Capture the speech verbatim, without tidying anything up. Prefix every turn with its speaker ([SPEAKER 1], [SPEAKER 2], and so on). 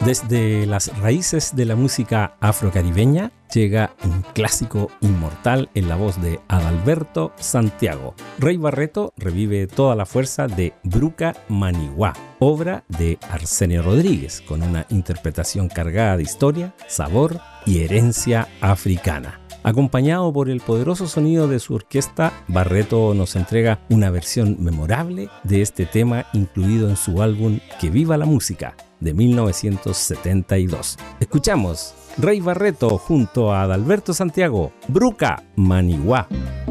[SPEAKER 1] Desde las raíces de la música afrocaribeña llega un clásico inmortal en la voz de Adalberto Santiago. Rey Barreto revive toda la fuerza de Bruca Maniguá, obra de Arsenio Rodríguez, con una interpretación cargada de historia, sabor y herencia africana. Acompañado por el poderoso sonido de su orquesta, Barreto nos entrega una versión memorable de este tema incluido en su álbum Que Viva la Música, de mil novecientos setenta y dos. Escuchamos Rey Barreto junto a Adalberto Santiago, Bruca Maniguá.